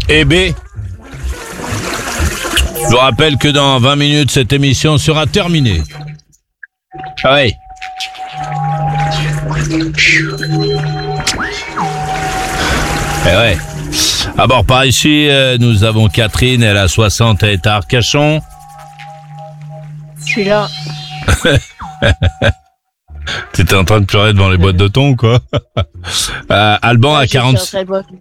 et B. Je vous rappelle que dans 20 minutes, cette émission sera terminée. Ah ouais. Eh ouais. À bord par ici, nous avons Catherine, elle a 60, elle est à Arcachon. Je suis là. T'étais en train de pleurer devant les boîtes de thon ou quoi? Alban a 40...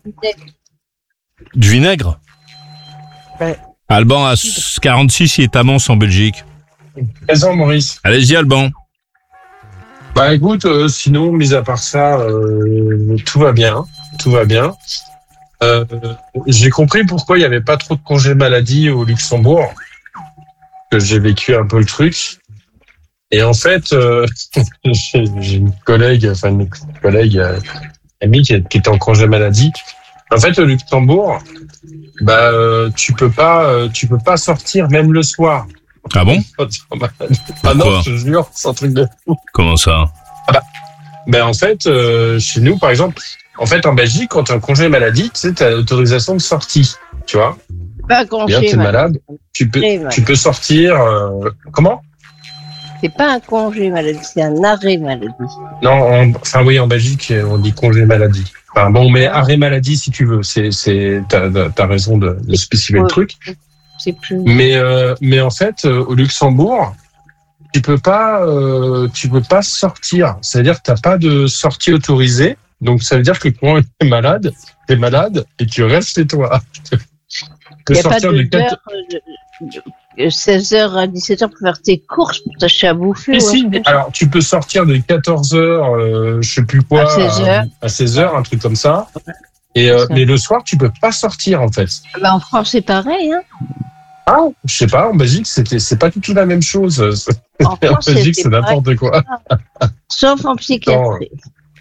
Du vinaigre? Ouais. Alban a 46, il est à Mons en Belgique. Présent, Maurice. Allez-y, Alban. Bah écoute, sinon, mis à part ça, tout va bien. Tout va bien. J'ai compris pourquoi il n'y avait pas trop de congés maladie au Luxembourg. Que j'ai vécu un peu le truc. Et en fait, j'ai une collègue, amie qui était en congé maladie. En fait, au Luxembourg, tu peux pas sortir même le soir. Ah bon? Ah non, je te jure, c'est un truc de fou. Comment ça? En fait, chez nous, par exemple, en Belgique, quand tu as un congé maladie, tu sais, tu as l'autorisation de sortie, tu vois. Pas un congé. Bien, t'es malade, tu peux sortir. Comment? C'est pas un congé maladie, c'est un arrêt maladie. Non, en Belgique, on dit congé maladie. Enfin bon, mais arrêt maladie si tu veux. T'as raison de spécifier le truc. C'est plus. Mais en fait, au Luxembourg, tu peux pas sortir. C'est-à-dire que t'as pas de sortie autorisée. Donc ça veut dire que quand t'es malade et tu restes chez toi. Il n'y a pas de 16h à 17h pour faire tes courses, pour t'acheter à bouffer. Et si, alors tu peux sortir de 14h, je sais plus quoi, à 16h, un truc comme ça. Et mais le soir, tu peux pas sortir en fait. En France, c'est pareil, hein. Ah, je sais pas, en Belgique, c'est pas du tout la même chose. En France, Belgique, c'est n'importe quoi. Sauf en psychiatrie.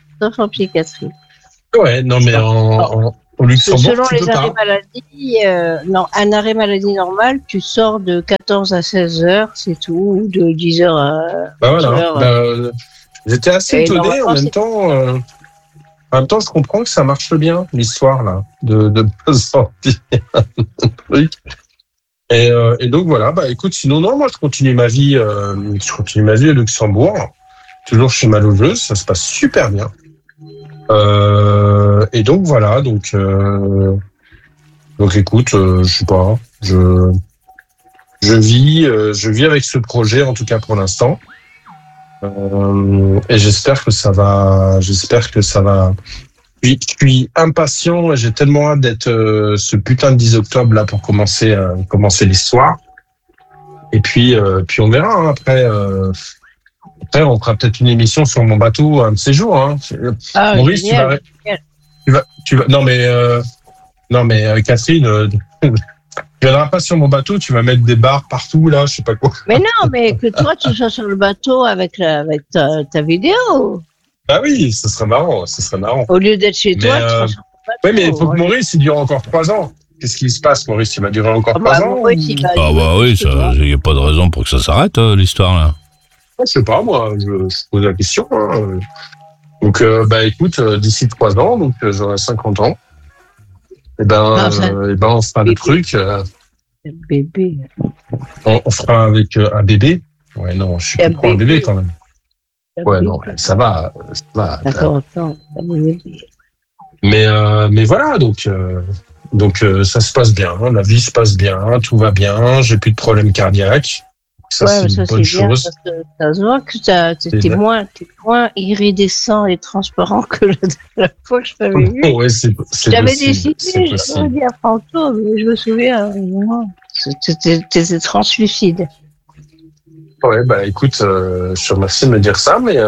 Ouais, non, mais au Luxembourg, selon tu les peux arrêts pas. maladie, un arrêt maladie normal, tu sors de 14 à 16 heures, c'est tout, ou de 10 heures à. Voilà. J'étais assez étonné en même temps. En même temps, je comprends que ça marche bien, l'histoire là, de pas sortir un truc. Et donc voilà, écoute, sinon non, moi je continue ma vie au Luxembourg, toujours chez ma logeuse, ça se passe super bien. Et donc voilà, donc écoute, je sais pas, je vis avec ce projet en tout cas pour l'instant, et j'espère que ça va. Je suis impatient et j'ai tellement hâte d'être ce putain de 10 octobre là pour commencer l'histoire. Et puis on verra hein, après. Après, on fera peut-être une émission sur mon bateau un de ces jours. Hein. Maurice, tu vas. Non mais Catherine, tu viendras pas sur mon bateau. Tu vas mettre des barres partout là, je sais pas quoi. Mais non, mais que toi tu sois sur le bateau avec ta vidéo. Ah oui, ça serait marrant. Au lieu d'être chez toi, tu seras sur le bateau. Oui, mais il faut que Maurice il dure encore 3 ans. Qu'est-ce qui se passe, Maurice? Il va durer encore 3 ans? Oui, il n'y a pas de raison pour que ça s'arrête l'histoire là. Je sais pas, moi, je pose la question. Hein. Donc, écoute, d'ici 3 ans, donc j'aurai 50 ans. On fera le truc. Bébé. On fera avec un bébé. Ouais, non, je suis plus pour un bébé quand même. Ouais, non, ça va. D'accord, Mais voilà, donc ça se passe bien. Hein, la vie se passe bien, tout va bien. J'ai plus de problèmes cardiaques. Ça, c'est une bonne chose. Parce que ça se voit que t'es moins iridescent et transparent que la fois que je t'avais vu. Ouais, c'est j'avais décidé, j'avais dit à Franco, mais je me souviens, t'étais translucide. Ouais, écoute, je te remercie de me dire ça, mais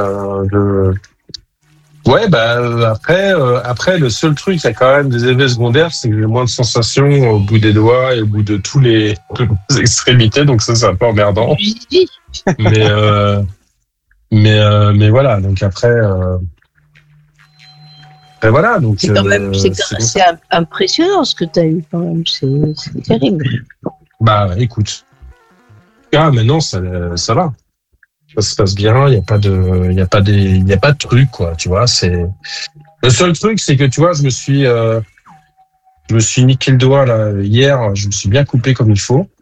après, le seul truc, il y a quand même des effets secondaires, c'est que j'ai moins de sensations au bout des doigts et au bout de toutes les extrémités, donc ça, c'est un peu emmerdant. mais voilà, donc après voilà, donc c'est quand même, c'est impressionnant ce que tu as eu quand même, c'est terrible. Écoute, maintenant ça va. Ça se passe bien, il y a pas de truc quoi, tu vois, c'est le seul truc, c'est que tu vois, je me suis Je me suis niqué le doigt là hier. Je me suis bien coupé comme il faut.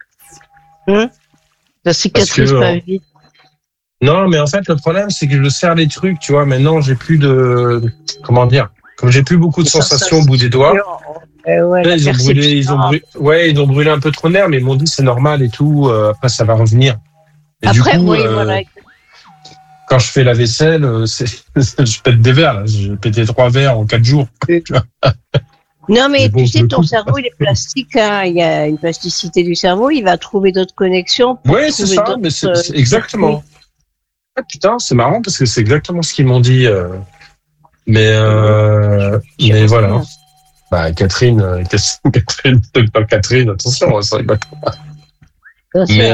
La cicatrice pas vite. Non, mais en fait, le problème, c'est que je serre les trucs, tu vois. Maintenant, j'ai plus de, comment dire, comme j'ai plus beaucoup de sensations au bout des doigts. Ils ont brûlé un peu trop nerfs, mais ils m'ont dit c'est normal et tout. Après, ça va revenir. Et après, du coup, voilà. Quand je fais la vaisselle, je pète des verres. Là. J'ai pété 3 verres en 4 jours. Non, mais tu sais, ton cerveau, il est plastique. Hein. Il y a une plasticité du cerveau. Il va trouver d'autres connexions. Oui, c'est ça. Mais c'est exactement. Ah, putain, c'est marrant parce que c'est exactement ce qu'ils m'ont dit. Mais voilà. Bah, Catherine, Dr Catherine, attention, ça rigole pas. Mais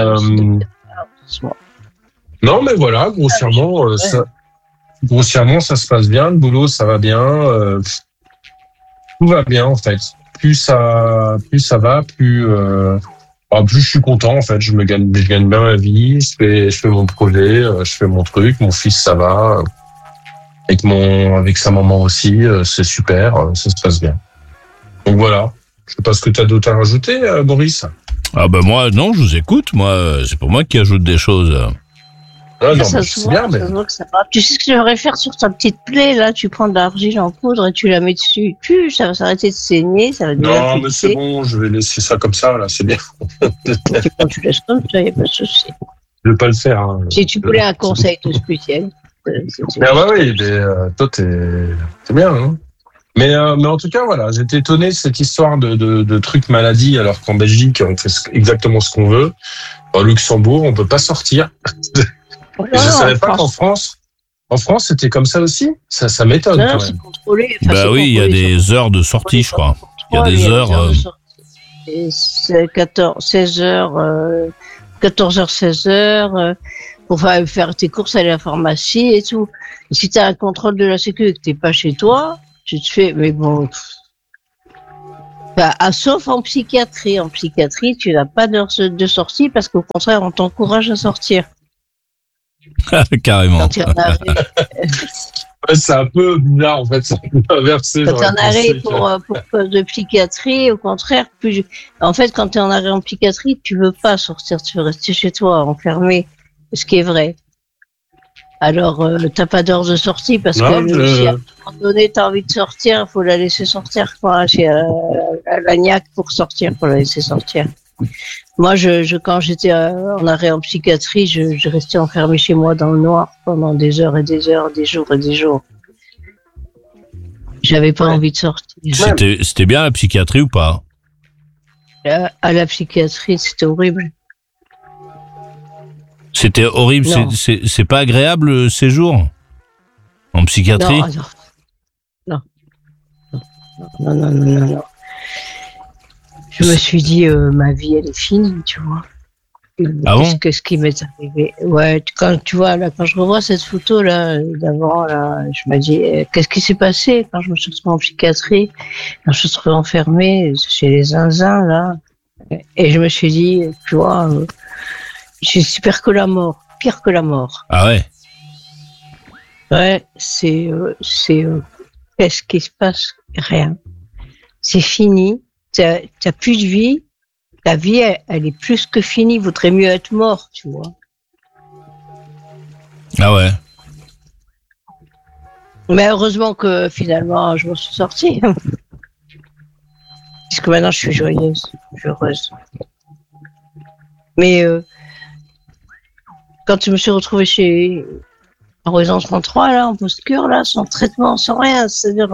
non, mais voilà, grossièrement, ça se passe bien. Le boulot, ça va bien. Tout va bien en fait. Plus ça va, plus je suis content en fait. Je gagne bien ma vie. Je fais mon projet, je fais mon truc. Mon fils, ça va. Avec sa maman aussi, c'est super. Ça se passe bien. Donc voilà. Je sais pas ce que tu as d'autre à rajouter, Boris. Ah ben moi non, je vous écoute. Moi, c'est pas moi qui ajoute des choses. Ah, non, ça se voit, mais... ça va. Tu sais ce que tu devrais faire sur ta petite plaie, là, tu prends de l'argile en poudre et tu la mets dessus. Ça va s'arrêter de saigner, ça va déjà non, mais c'est bon, je vais laisser ça comme ça, là, c'est bien. Quand tu laisses comme ça, il n'y a pas de souci. Je vais pas le faire. Hein. Si tu voulais un conseil tout spécial. Oui, mais toi, t'es bien, hein. Mais en tout cas, voilà, j'étais étonné de cette histoire de trucs maladie, alors qu'en Belgique, on fait exactement ce qu'on veut. Au Luxembourg, on peut pas sortir. Et je savais pas qu'en France, c'était comme ça aussi. Ça m'étonne quand même. C'est contrôlé. Bah oui, il y a des heures de sortie, je crois. Il y a des heures. C'est 16h, 16h, pour faire tes courses, aller à la pharmacie et tout. Et si tu as un contrôle de la sécurité et que t'es pas chez toi, tu te fais, mais bon. Sauf en psychiatrie. En psychiatrie, tu n'as pas d'heure de sortie parce qu'au contraire, on t'encourage à sortir. Carrément. C'est un peu bizarre en fait, c'est inversé. Quand tu es en arrêt pour cause de psychiatrie, au contraire, en fait, quand tu es en arrêt en psychiatrie, tu veux pas sortir, tu veux rester chez toi, enfermé, ce qui est vrai. Alors, t'as pas d'heure de sortie parce si à un moment donné t'as envie de sortir, il faut la laisser sortir, quoi. C'est la niaque pour sortir, faut la laisser sortir. Moi, quand j'étais en arrêt en psychiatrie, je restais enfermé chez moi dans le noir pendant des heures et des heures, des jours et des jours. J'avais pas envie de sortir. C'était bien la psychiatrie ou pas? À la psychiatrie, c'était horrible. C'était horrible. C'est pas agréable le séjour en psychiatrie? Non. Je me suis dit, ma vie, elle est finie, tu vois. Ah bon? Qu'est-ce qui m'est arrivé? Ouais, quand je revois cette photo là d'avant, là, je me dis, qu'est-ce qui s'est passé quand je me suis retrouvée en psychiatrie, quand je me suis retrouvée enfermée chez les zinzins là, et je me suis dit, tu vois, je suis pire que la mort. Ah ouais. Ouais, c'est qu'est-ce qui se passe? Rien. C'est fini. T'as plus de vie. Ta vie, elle est plus que finie. Vaudrait mieux être mort, tu vois. Ah ouais. Mais heureusement que finalement, je m'en suis sortie. Puisque maintenant, je suis joyeuse, je suis heureuse. Mais quand je me suis retrouvée en résidence 33, là, en post-cure, là, sans traitement, sans rien, c'est-à-dire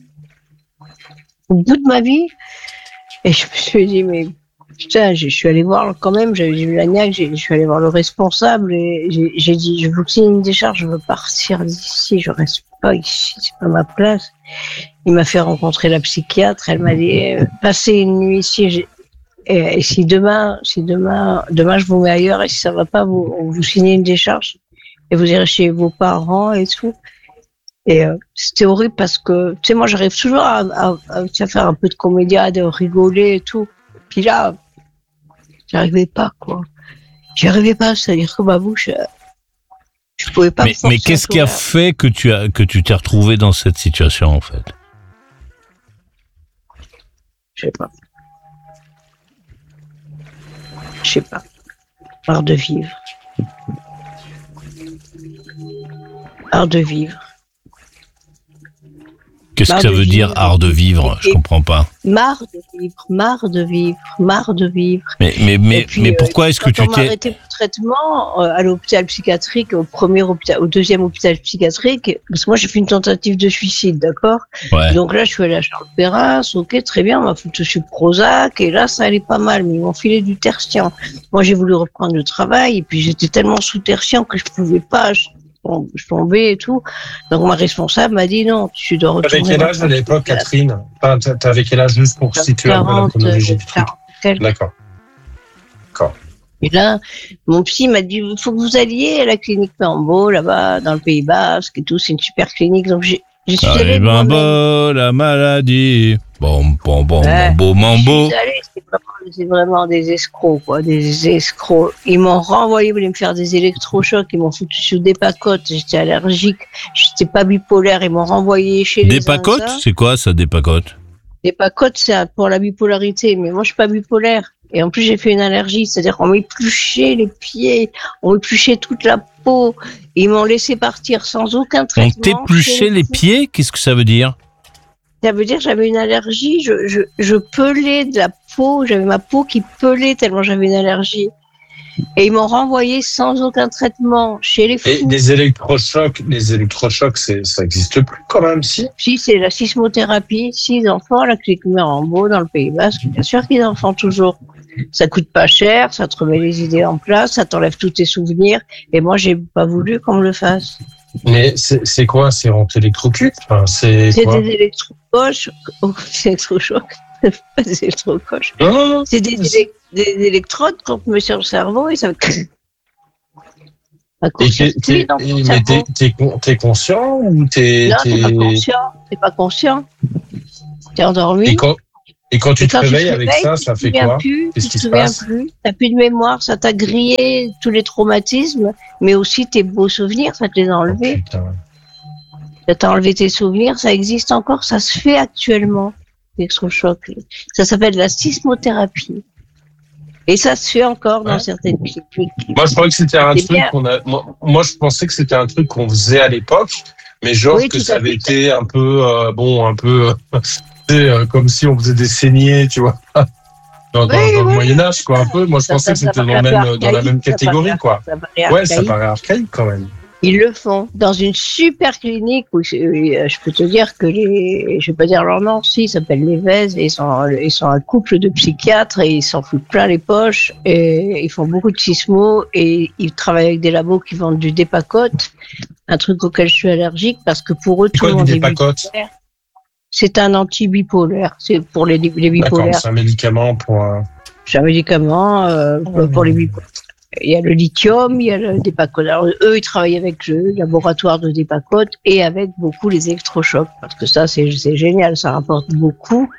au bout de ma vie, et je me suis dit, mais putain, je suis allée voir quand même, j'ai vu la niaque, je suis allée voir le responsable et j'ai dit, je vous signe une décharge, je veux partir d'ici, je reste pas ici, c'est pas ma place. Il m'a fait rencontrer la psychiatre, elle m'a dit, passez une nuit ici, et si demain je vous mets ailleurs et si ça va pas, vous signez une décharge et vous irez chez vos parents et tout. Et c'était horrible parce que, tu sais, moi j'arrive toujours à faire un peu de comédia, de rigoler et tout. Puis là, j'arrivais pas, quoi. C'est-à-dire que ma bouche, je pouvais pas. Mais qu'est-ce qui a fait que tu t'es retrouvé dans cette situation, en fait? Je sais pas. Je sais pas. Art de vivre. Art de vivre. Qu'est-ce que Marre ça de veut dire vivre. art de vivre? Je comprends pas. Marre de vivre, marre de vivre, marre de vivre. Et puis, Mais pourquoi est-ce que quand tu on m'a t'es... arrêté pour traitement à l'hôpital psychiatrique, au deuxième hôpital psychiatrique, parce que moi j'ai fait une tentative de suicide, d'accord? Ouais. Donc là je suis allée à Charles Perrin, ok, très bien, on m'a foutu sur Prozac, et là ça allait pas mal, mais ils m'ont filé du tertian. Moi j'ai voulu reprendre le travail, et puis j'étais tellement sous tertian que je pouvais pas, je tombais et tout. Donc ma responsable m'a dit non, tu dois retourner. T'avais quel âge à l'époque, Catherine? Enfin, t'avais quel âge juste pour situer un peu la chronologie du truc? 40. D'accord. Et là, mon psy m'a dit, il faut que vous alliez à la clinique Mambo, là-bas, dans le Pays Basque et tout, c'est une super clinique. Donc, je suis allée Allez, moi-même. Mambo, la maladie. Bon, Ouais. mambo, Je mambo. suis allée, c'est vraiment des escrocs, quoi, des escrocs. Ils m'ont renvoyé, ils voulaient me faire des électrochocs, ils m'ont foutu sous des pacotes, j'étais allergique, j'étais pas bipolaire, ils m'ont renvoyé chez les Des pacotes? Insa. C'est quoi ça, des pacotes? Des pacotes, c'est pour la bipolarité, mais moi je suis pas bipolaire. Et en plus j'ai fait une allergie, c'est-à-dire qu'on m'épluchait les pieds, on m'épluchait toute la peau, et ils m'ont laissé partir sans aucun On traitement. t'épluchait les pieds? Qu'est-ce que ça veut dire? Ça veut dire que j'avais une allergie, je pelais de la peau, j'avais ma peau qui pelait tellement j'avais une allergie. Et ils m'ont renvoyé sans aucun traitement chez les Et fous. les électrochocs, ça existe plus quand même, si? Si, c'est la sismothérapie, 6 enfants à la clinique Mirambeau dans le Pays Basque. Bien sûr qu'ils en font toujours. Ça coûte pas cher, ça te remet les idées en place, ça t'enlève tous tes souvenirs. Et moi, j'ai pas voulu qu'on me le fasse. Mais c'est quoi? C'est on t'électrocute? Enfin, c'est C'est quoi? des électrochocs. Oh, des électrochocs. Pas des électrochocs. Non. C'est des électrodes qu'on te met sur le cerveau et ça va court-circuiter dans ton cerveau. T'es conscient ou Non, t'es pas conscient. T'es pas conscient. T'es endormi. Et quand tu te quand réveilles avec ça, tu ça te fait souviens quoi? plus, Qu'est-ce tu qui te se souviens passe? plus. T'as plus de mémoire. Ça t'a grillé tous les traumatismes, mais aussi tes beaux souvenirs. Ça te les a Oh, enlevés. putain. Ça t'a enlevé tes souvenirs. Ça existe encore. Ça se fait actuellement. L'électrochoc. Ça s'appelle la sismothérapie. Et ça se fait encore dans certaines cliniques. Moi, je croyais que c'était un C'est truc bien. qu'on a. Moi, je pensais que c'était un truc qu'on faisait à l'époque, mais genre Oui, que tout ça à avait fait. été un peu, comme si on faisait des saignées, tu vois, dans le Oui. Moyen Âge, quoi, un peu. Moi, je pensais que c'était paraît dans un peu la même archaïque, ça catégorie, paraît- quoi. Ça paraît Ouais, ça archaïque. paraît archaïque quand même. Ils le font dans une super clinique où je peux te dire que je vais pas dire leur nom, si, ils s'appellent les Vèze, et ils sont un couple de psychiatres et ils s'en foutent plein les poches et ils font beaucoup de sismo et ils travaillent avec des labos qui vendent du Dépacote, un truc auquel je suis allergique parce que pour eux C'est tout le quoi monde du est Dépacote? bipolaire. C'est un anti-bipolaire, c'est pour les D'accord, bipolaires. c'est un médicament pour. C'est un médicament pour les bipolaires. Il y a le lithium, il y a le Dépacote. Alors, eux, ils travaillent avec le laboratoire de Dépacote et avec beaucoup les électrochocs. Parce que ça, c'est génial, ça rapporte beaucoup.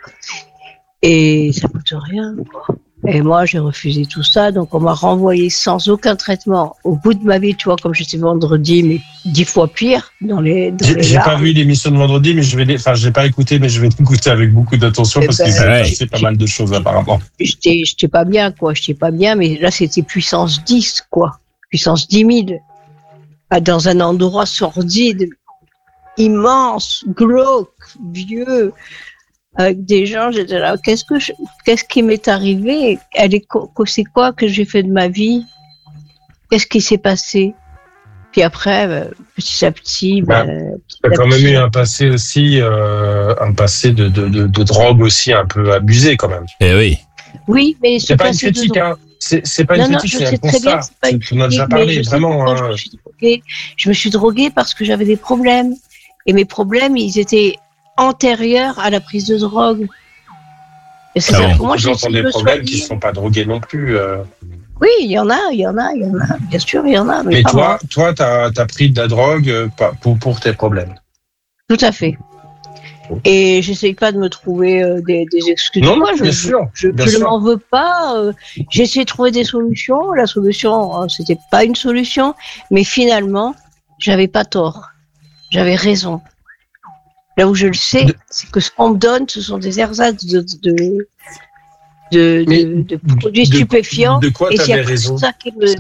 Et ça coûte rien, quoi. Et moi, j'ai refusé tout ça. Donc, on m'a renvoyé sans aucun traitement. Au bout de ma vie, tu vois, comme j'étais vendredi, mais 10 fois pire dans les J'ai pas larmes. vu l'émission de vendredi, mais j'ai pas écouté, mais je vais l'écouter avec beaucoup d'attention Eh parce ben, qu'il s'est ouais. passé pas mal de choses apparemment. J'étais pas bien, quoi. J'étais pas bien, mais là, c'était puissance 10, quoi. Puissance 10 000. Dans un endroit sordide, immense, glauque, vieux, avec des gens, j'étais là, qu'est-ce qui m'est arrivé? C'est quoi que j'ai fait de ma vie? Qu'est-ce qui s'est passé? Puis après, petit à petit, T'as quand même eu un passé aussi, un passé de drogue aussi un peu abusé quand même. Eh oui. oui, mais C'est pas une critique, hein. C'est pas une critique, je c'est un sais très bien constat. que c'est pas une Tu en as déjà critique, mais parlé, je sais vraiment. pourquoi Hein. je me suis droguée. Je me suis droguée parce que j'avais des problèmes. Et mes problèmes, ils étaient antérieurs à la prise de drogue. Et c'est Ah ça bon. que moi, Les j'ai gens ont essayé des de me problèmes qui soigner. sont pas drogués non plus. Oui, il y en a. Bien sûr, il y en a. Mais Mais pas moi. toi, t'as pris de la drogue pour tes problèmes. Tout à fait. Et j'essaye pas de me trouver des excuses. Non, Moi, bien sûr. Je ne m'en veux pas. J'ai essayé de trouver des solutions. La solution, c'était pas une solution, mais finalement, j'avais pas tort. J'avais raison. Là où je le sais, c'est que ce qu'on me donne, ce sont des ersatz de produits stupéfiants. De quoi et tu avais raison? Ça qui me...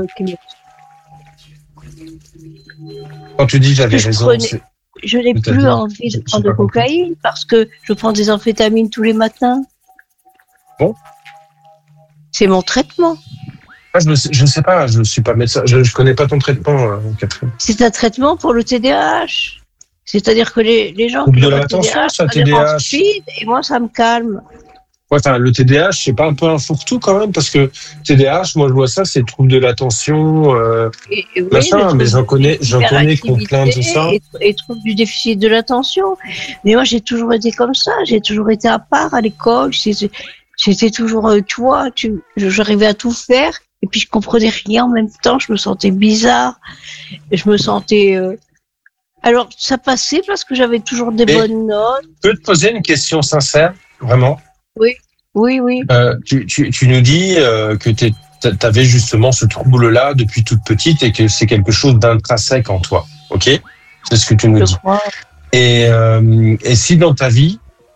Quand tu dis j'avais raison, je n'ai plus envie de prendre de cocaïne parce que je prends des amphétamines tous les matins. Bon. C'est mon traitement. Je ne sais pas, je ne suis pas médecin, je ne connais pas ton traitement, Catherine. C'est un traitement pour le TDAH. C'est-à-dire que les gens qui ont le TDAH, ça TDAH. Speed, et moi, ça me calme. Ouais, enfin, le TDAH, c'est pas un peu un fourre-tout quand même, parce que TDAH, moi je vois ça, c'est trouble de l'attention, machin, mais j'en connais qui ont plein de ça. Et trouble du déficit de l'attention. Mais moi, j'ai toujours été comme ça, j'ai toujours été à part à l'école, j'étais toujours, j'arrivais à tout faire, et puis je comprenais rien en même temps, je me sentais bizarre, je me sentais... Alors, ça passait parce que j'avais toujours des bonnes notes. Je peux te poser une question sincère, vraiment? Oui. Tu nous dis que tu avais justement ce trouble-là depuis toute petite et que c'est quelque chose d'intrinsèque en toi, ok? C'est ce que tu nous dis. Et si dans ta vie,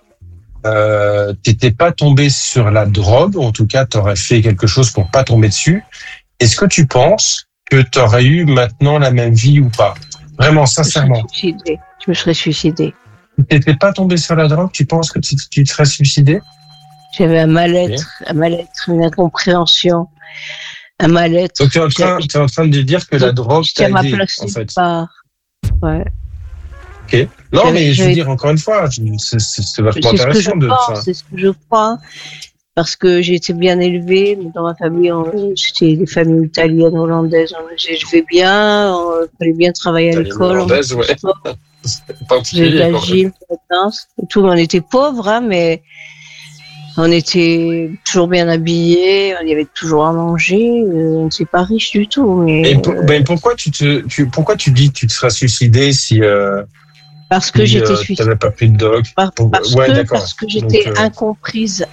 t'étais pas tombé sur la drogue, ou en tout cas t'aurais fait quelque chose pour pas tomber dessus, est-ce que tu penses que t'aurais eu maintenant la même vie ou pas? Vraiment, sincèrement. Je me serais suicidée. Si t'étais pas tombé sur la drogue, tu penses que tu te serais suicidé? J'avais un mal-être, une incompréhension, un mal-être. Donc, t'es en train de dire que la drogue t'a aidé, en fait. Ouais. Ok. Non, mais je veux dire, encore une fois, c'est vachement intéressant de ça. C'est ce que je crois. Parce que j'ai été bien élevée, dans ma famille, c'était des familles italiennes, hollandaises, j'élevais bien, il fallait bien travailler à l'école. Hollandaise, ouais. J'ai de la gym, de la danse, et tout, on était pauvres, hein, mais on était toujours bien habillés, il y avait toujours à manger, on n'était pas riches du tout. Mais pourquoi tu dis que tu te seras suicidé si parce que j'étais suicidée. T'avais pas pris de drogue. Parce que j'étais incomprise.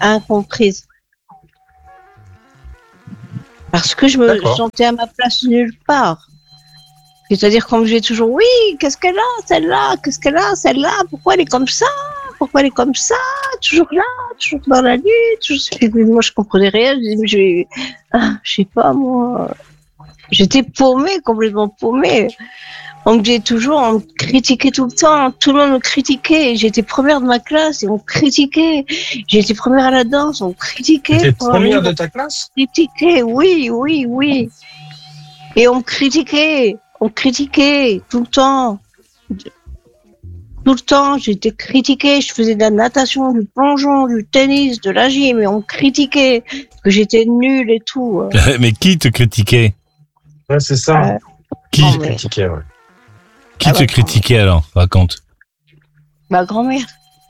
Parce que je me sentais à ma place nulle part. C'est-à-dire comme j'ai toujours, oui, qu'est-ce qu'elle a, celle-là, qu'est-ce qu'elle a, celle-là, pourquoi elle est comme ça, toujours là, toujours dans la lutte. Moi, je comprenais rien. Je sais pas, moi. J'étais paumée, complètement paumée. On me critiquait tout le temps, tout le monde me critiquait, j'étais première de ma classe et on me critiquait, j'étais première à la danse, on me critiquait. T'étais première de ta classe? Critiquait, oui. Et on me critiquait tout le temps. Tout le temps, j'étais critiquée, je faisais de la natation, du plongeon, du tennis, de la gym, et on me critiquait, que j'étais nulle et tout. Mais qui te critiquait? Ouais, c'est ça. Qui te critiquait, ouais. Qui te critiquait alors? Raconte. Ma grand-mère.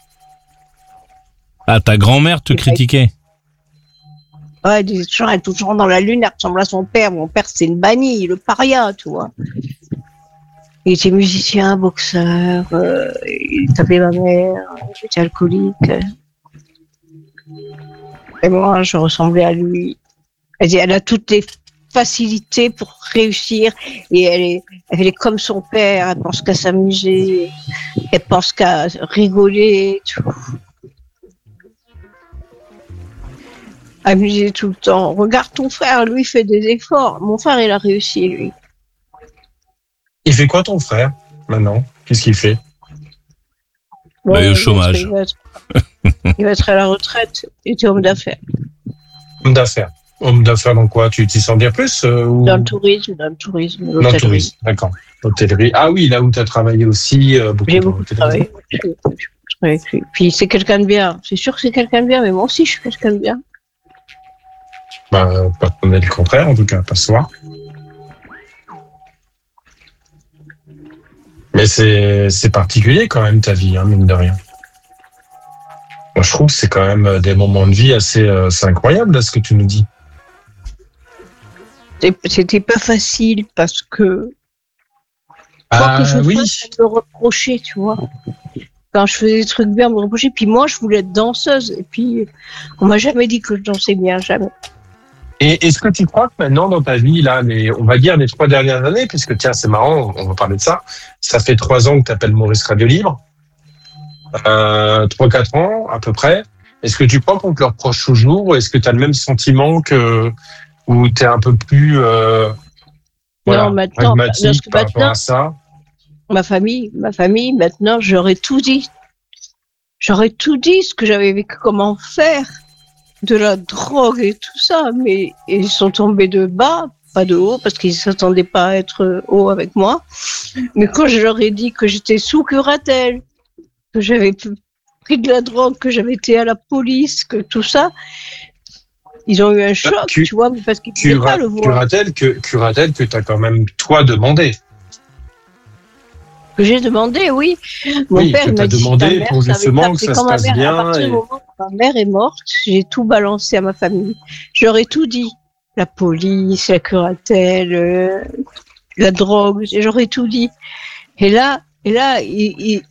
Ah, ta grand-mère te critiquait? Ouais, elle disait toujours, elle est toujours dans la lune, elle ressemble à son père. Mon père, c'est une bannie, le paria, tu vois. Il était musicien, boxeur, il tapait ma mère, j'étais alcoolique. Et moi, je ressemblais à lui. Elle a toutes les facilités pour réussir et elle est comme son père, elle pense qu'à s'amuser, elle pense qu'à rigoler, tout. Amuser tout le temps. Regarde ton frère, lui, il fait des efforts. Mon frère, il a réussi, lui. Il fait quoi ton frère, maintenant? Qu'est-ce qu'il fait? Il est au chômage. Il va être à la retraite. Il était homme d'affaires. Homme d'affaires. Homme d'affaires dans quoi? Tu t'y sens bien plus Dans le tourisme, l'hôtellerie. Tourisme, d'accord. L'hôtellerie. Ah oui, là où tu as travaillé aussi. J'ai beaucoup travaillé. Puis c'est quelqu'un de bien. C'est sûr que c'est quelqu'un de bien, mais moi aussi, je suis quelqu'un de bien. Pas connaître le contraire, en tout cas, pas ce soir. Mais c'est particulier quand même ta vie, hein, mine de rien. Moi, je trouve que c'est quand même des moments de vie assez incroyables, là, ce que tu nous dis. C'était pas facile parce que quoi que je fasse, on me reprochait, tu vois. Quand je faisais des trucs bien, on me reprochait. Puis moi, je voulais être danseuse. Et puis, on m'a jamais dit que je dansais bien, jamais. Et est-ce que tu crois que maintenant, dans ta vie, là, on va dire les 3 dernières années, puisque tiens, c'est marrant, on va parler de ça. Ça fait 3 ans que tu appelles Maurice Radio Libre. 3-4 ans à peu près. Est-ce que tu crois qu'on te le reproche toujours ou est-ce que tu as le même sentiment où tu es un peu plus Non, maintenant, parce pragmatique que par rapport maintenant, à ça? ma famille, maintenant, j'aurais tout dit. J'aurais tout dit ce que j'avais vécu, comment faire de la drogue et tout ça, mais ils sont tombés de bas, pas de haut, parce qu'ils s'attendaient pas à être haut avec moi. Mais quand je leur ai dit que j'étais sous curatelle, que j'avais pris de la drogue, que j'avais été à la police, que tout ça, ils ont eu un choc, tu vois, parce qu'ils ne pouvaient pas le voir. Curatelle que tu as quand même toi demandé. Que j'ai demandé, oui. Mon père que m'a dit demandé ta pour mère, justement que ça se passe bien. À partir du moment où ma mère est morte, j'ai tout balancé à ma famille. J'aurais tout dit. La police, la curatelle, la drogue, j'aurais tout dit. Et là, ils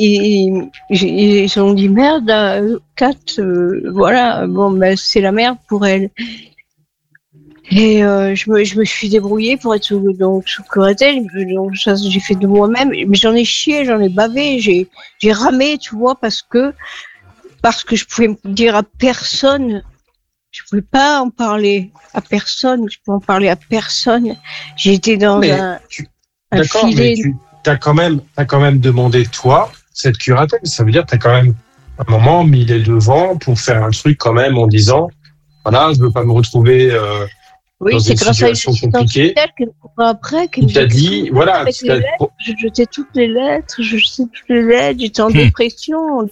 ont dit merde, Kat, voilà, bon, ben, c'est la merde pour elle. Et je me suis débrouillée pour être sous curatelle. Donc ça, j'ai fait de moi-même. Mais j'en ai chié, j'en ai bavé, j'ai ramé, tu vois, parce que je pouvais me dire à personne. Je pouvais pas en parler à personne. Je pouvais en parler à personne. J'ai été dans un filet. Mais t'as quand même demandé toi cette curatelle. Ça veut dire que t'as quand même à un moment mis les devants pour faire un truc quand même en disant voilà, je veux pas me retrouver. Oui, c'est grâce à une compliquée. Après, qui t'a dit, voilà, je jetais toutes les lettres, j'étais en dépression.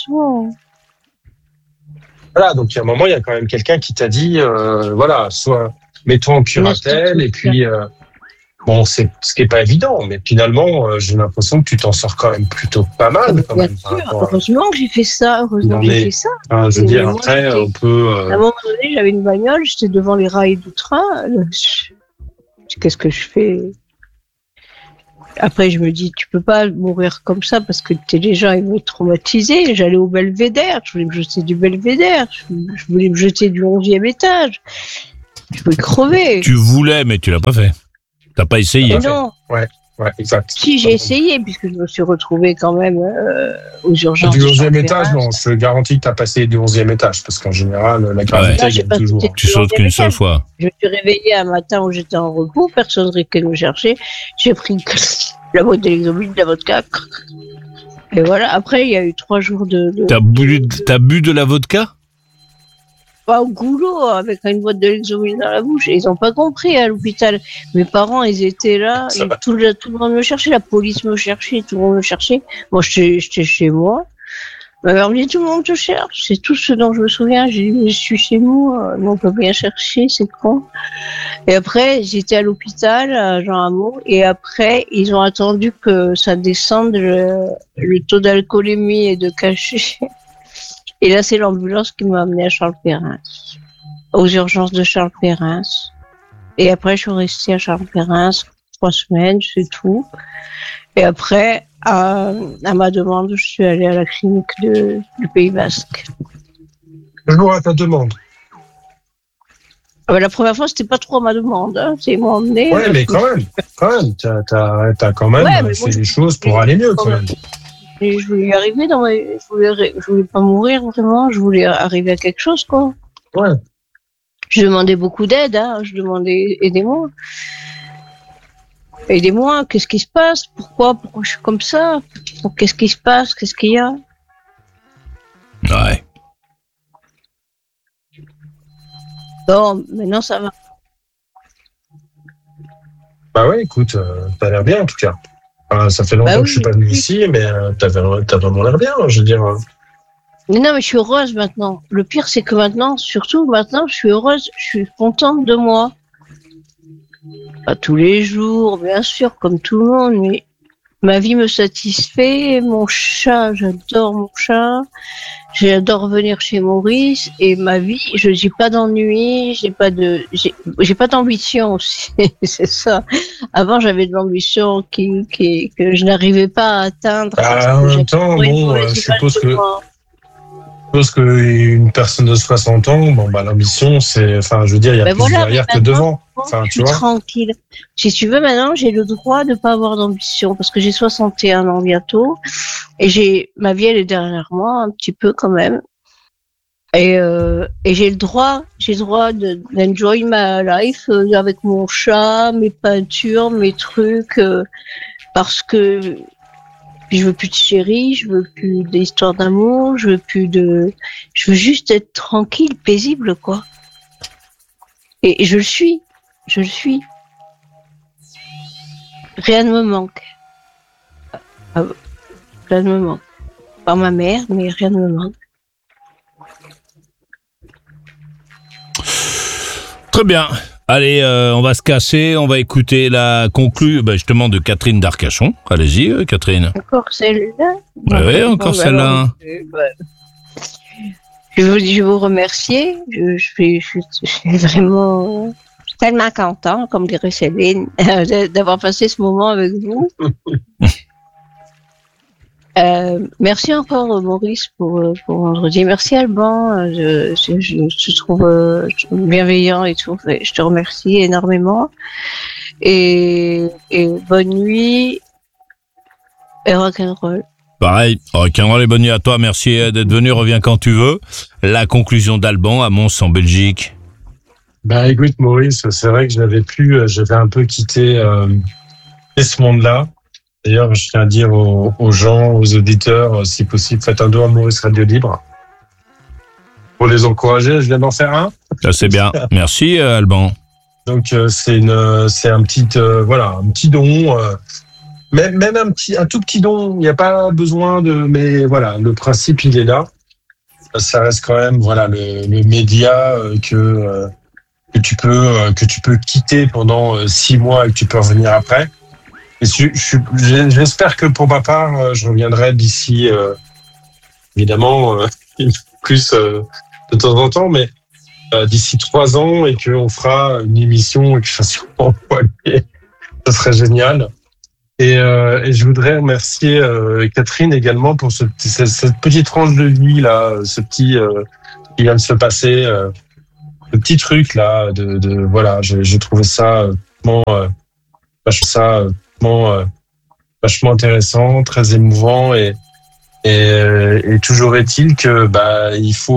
Voilà, donc il y a un moment, il y a quand même quelqu'un qui t'a dit, voilà, soit mets-toi en curatelle, et puis, bon, c'est ce qui est pas évident, mais finalement, j'ai l'impression que tu t'en sors quand même plutôt pas mal. Quand même, heureusement que j'ai fait ça, je veux dire, après, on peut... À un moment donné, j'avais une bagnole, j'étais devant les rails du train. Qu'est-ce que je fais? Après, je me dis, tu peux pas mourir comme ça parce que les gens ils vont être traumatisés. J'allais au Belvédère, je voulais me jeter du Belvédère, je voulais me jeter du 11e étage. Je voulais crever. Tu voulais, mais tu l'as pas fait. T'as pas essayé. Non. Ouais, exact. Si, j'ai essayé, puisque je me suis retrouvée quand même aux urgences. Du 11e étage, non, je te garantis que t'as passé du 11e étage, parce qu'en général, la gravité gagne toujours. Tu sautes qu'une seule fois. Je me suis réveillée un matin où j'étais en repos, personne ne me chercher. J'ai pris la boîte de l'exomile, de la vodka. Et voilà, après, il y a eu 3 jours de... T'as bu de la vodka? Pas au goulot, avec une boîte de l'exomile dans la bouche. Et ils n'ont pas compris à l'hôpital. Mes parents, ils étaient là. Tout le monde me cherchait. La police me cherchait. Tout le monde me cherchait. Moi, j'étais chez moi. Ma mère me dit, tout le monde te cherche. C'est tout ce dont je me souviens. J'ai dit, je suis chez moi. On peut bien chercher, c'est con. Et après, j'étais à l'hôpital, à Jean Hameau. Et après, ils ont attendu que ça descende le taux d'alcoolémie et de cachet. Et là, c'est l'ambulance qui m'a amenée à Charles-Perrin, aux urgences de Charles-Perrin. Et après, je suis restée à Charles-Perrin 3 semaines, c'est tout. Et après, à ma demande, je suis allée à la clinique du Pays Basque. Toujours à ta demande. La première fois, c'était pas trop à ma demande. Hein. C'est moi emmené. Ouais, mais quand même, t'as quand même fait des choses pour aller mieux, quand même. Et je voulais y arriver je voulais pas mourir vraiment, je voulais arriver à quelque chose, quoi. Ouais. Je demandais beaucoup d'aide, hein. Je demandais aidez-moi. Aidez-moi, qu'est-ce qui se passe? Pourquoi je suis comme ça? Qu'est-ce qui se passe? Qu'est-ce qu'il y a? Ouais. Bon, maintenant ça va. Bah ouais, écoute, t'as l'air bien en tout cas. Ça fait longtemps que je suis pas venu ici, mais t'as vraiment l'air bien, je veux dire. Mais non, mais je suis heureuse maintenant. Le pire, c'est que surtout maintenant, je suis heureuse, je suis contente de moi. Pas tous les jours, bien sûr, comme tout le monde, mais ma vie me satisfait. Mon chat, j'adore mon chat. J'adore venir chez Maurice. Et ma vie, je n'ai pas d'ennui, j'ai pas d'ambition aussi. C'est ça. Avant, j'avais de l'ambition que je n'arrivais pas à atteindre. En même temps, bon, je suppose que... suppose qu'une personne de 60 ans, bon, bah, l'ambition, c'est, enfin, je veux dire, il y a plus derrière que devant. Enfin, je tu suis vois. tranquille. Si tu veux, maintenant, j'ai le droit de pas avoir d'ambition parce que j'ai 61 ans bientôt et ma vie, elle est derrière moi, un petit peu quand même. Et j'ai le droit d'enjoy ma life avec mon chat, mes peintures, mes trucs, parce que je veux plus de chérie, je veux plus d'histoires d'amour, je veux juste être tranquille, paisible, quoi. Et je le suis. Rien ne me manque. Rien ne me manque. Pas ma mère, mais rien ne me manque. Très bien. Allez, on va se casser, on va écouter la conclue justement de Catherine d'Arcachon. Allez-y, Catherine. Encore celle-là. Oui, encore celle-là. Je veux vous remercier. Je suis vraiment tellement content, comme dirait Céline, d'avoir passé ce moment avec vous. Merci encore Maurice pour vendredi. Merci Alban, je trouve bienveillant et tout. Je te remercie énormément et bonne nuit et rock'n'roll. Pareil, rock'n'roll et bonne nuit à toi. Merci d'être venu. Reviens quand tu veux. La conclusion d'Alban à Mons en Belgique. Bah écoute Maurice, c'est vrai que j'avais un peu quitté ce monde-là. D'ailleurs, je tiens à dire aux gens, aux auditeurs, si possible, faites un don à Maurice Radio Libre. Pour les encourager, je viens d'en faire un. Ça c'est bien. Merci Alban. Donc c'est un petit don, même un tout petit don. Il n'y a pas besoin mais voilà, le principe il est là. Ça reste quand même le média que tu peux quitter pendant 6 mois et que tu peux revenir après. Et j'espère que pour ma part, je reviendrai d'ici, évidemment, plus de temps en temps, mais d'ici 3 ans et qu'on fera une émission et que je fasse ça serait génial. Et je voudrais remercier Catherine également pour cette petite tranche de vie là, ce petit qui vient de se passer, le petit truc là voilà, j'ai trouvé ça vachement intéressant, très émouvant et toujours est-il que il faut